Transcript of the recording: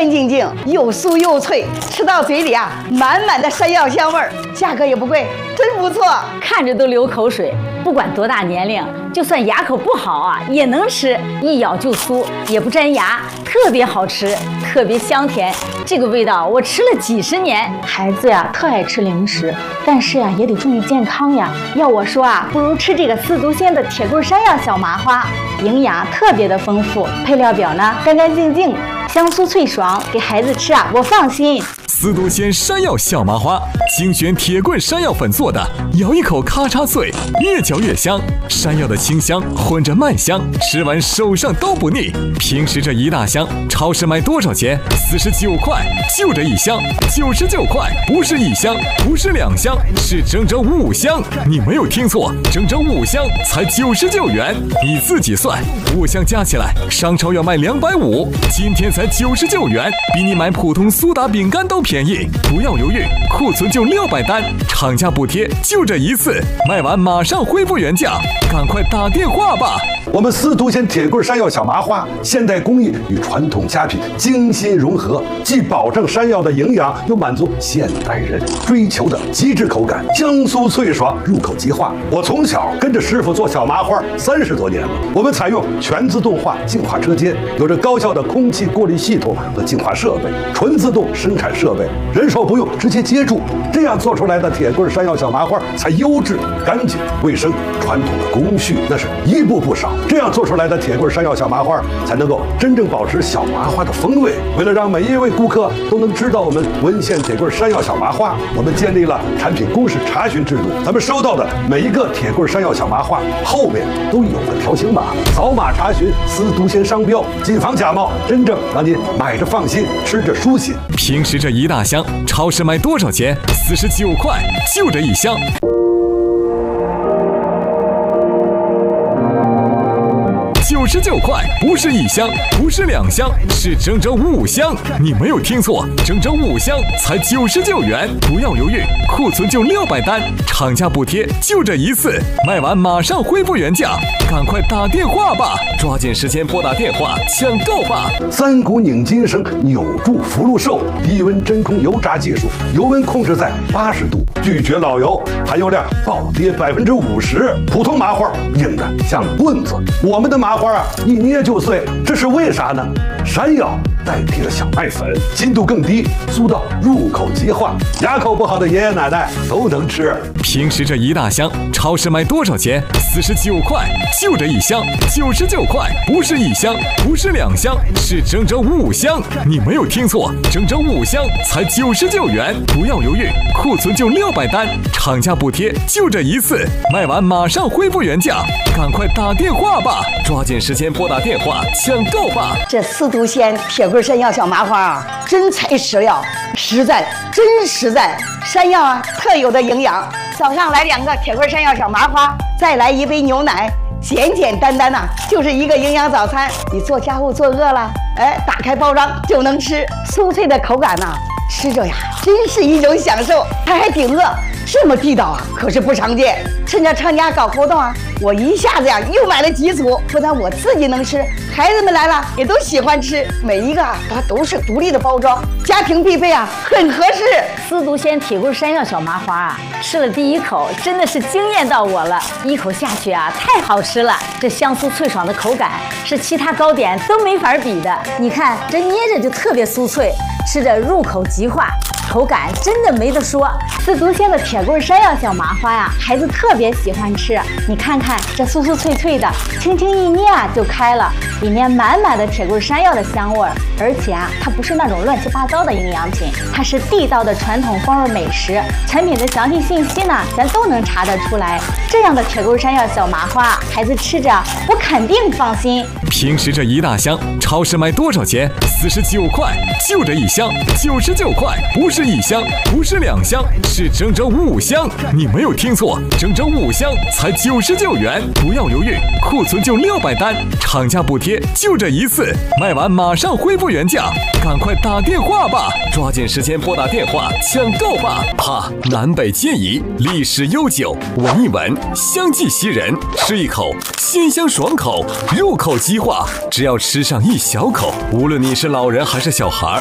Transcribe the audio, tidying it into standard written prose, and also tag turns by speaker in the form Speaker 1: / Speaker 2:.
Speaker 1: 干净净，又酥又脆，吃到嘴里啊，满满的山药香味儿，价格也不贵，真不错，
Speaker 2: 看着都流口水。不管多大年龄，就算牙口不好啊，也能吃，一咬就酥，也不粘牙，特别好吃，特别香甜。这个味道我吃了几十年。孩子呀，特爱吃零食，但是呀，也得注意健康呀。要我说啊，不如吃这个司徒仙的铁棍山药小麻花，营养特别的丰富，配料表呢干干净净，香酥脆爽，给孩子吃啊，我放心。
Speaker 3: 司徒仙山药小麻花，精选铁棍山药粉做的，咬一口咔嚓脆，越嚼越香。山药的清香混着麦香，吃完手上都不腻。平时这一大箱，超市卖多少钱？49块，就这一箱，99块，不是一箱，不是2箱，是整整5箱。你没有听错，整整5箱才99元。你自己算，5箱加起来，商超要卖250，今天才99元，比你买普通苏打饼干都便宜。不要犹豫，库存就600单，厂家补贴就这一次，卖完马上恢复原价，赶快打电话吧。
Speaker 4: 我们司徒仙铁棍山药小麻花，现代工艺与传统佳品精心融合，既保证山药的营养，又满足现代人追求的极致口感，香酥脆爽，入口即化。我从小跟着师傅做小麻花30多年了，我们采用全自动化净化车间，有着高效的空气过滤系统和净化设备，纯自动生产设备，人手不用，直接接住，这样做出来的铁棍山药小麻花才优质、干净、卫生。传统的工序那是一步不少，这样做出来的铁棍山药小麻花才能够真正保持小麻花的风味。为了让每一位顾客都能知道我们文县铁棍山药小麻花，我们建立了产品公示查询制度。咱们收到的每一个铁棍山药小麻花后面都有个条形码，扫码查询司徒仙商标，谨防假冒，真正让您买着放心，吃着舒心。
Speaker 3: 平时这一大箱，超市卖多少钱？49块，就这一箱。99块，不是一箱，不是2箱，是整整5箱。你没有听错，整整5箱才99元。不要犹豫，库存就600单，厂家补贴就这一次，卖完马上恢复原价，赶快打电话吧，抓紧时间拨打电话抢购吧。
Speaker 4: 三股拧筋绳，扭住福禄寿，低温真空油炸技术，油温控制在80度，拒绝老油，含油量暴跌50%。普通麻花硬的像棍子，我们的麻花一捏就碎，这是为啥呢？山药代替了小麦粉，筋度更低，酥到入口即化，牙口不好的爷爷奶奶都能吃。
Speaker 3: 平时这一大箱，超市卖多少钱？49块，就这一箱，99块，不是一箱，不是2箱，是整整5箱。你没有听错，整整5箱才99元。不要犹豫，库存就600单，厂家补贴就这一次，卖完马上恢复原价，赶快打电话吧，抓紧时间拨打电话抢购吧。
Speaker 1: 这司徒仙铁棍山药小麻花啊，真材实料，实在，真实在。山药啊，特有的营养。早上来2个铁棍山药小麻花，再来1杯牛奶，简简单单呐，就是一个营养早餐。你做家务做饿了，打开包装就能吃，酥脆的口感呐，吃着呀，真是一种享受。还挺饿，这么地道啊，可是不常见。趁着厂家搞活动啊，我一下子呀又买了几组，不但我自己能吃，孩子们来了也都喜欢吃。每一个啊，它都是独立的包装，家庭必备啊，很合适。
Speaker 2: 司徒仙铁棍山药小麻花啊，吃了第一口真的是惊艳到我了，一口下去啊，太好吃了。这香酥脆爽的口感是其他糕点都没法比的。你看这捏着就特别酥脆，吃着入口即化，口感真的没得说。司徒仙的铁棍山药小麻花呀，孩子特别喜欢吃。你看看这酥酥脆脆的，轻轻一捏啊就开了，里面满满的铁棍山药的香味儿。而且啊，它不是那种乱七八糟的营养品，它是地道的传统风味美食。产品的详细信息呢，咱都能查得出来。这样的铁棍山药小麻花，孩子吃着我肯定放心。
Speaker 3: 平时这一大箱，超市卖多少钱？49块，就这一箱，99块，不是一箱，不是2箱，是整整5箱。你没有听错，整整5箱才99元。不要犹豫，库存就600单，厂家补贴就这一次，卖完马上恢复原价，赶快打电话吧，抓紧时间拨打电话抢购吧。南北皆宜，历史悠久，闻一闻香气袭人，吃一口鲜香爽口，入口即化。只要吃上一小口，无论你是老人还是小孩，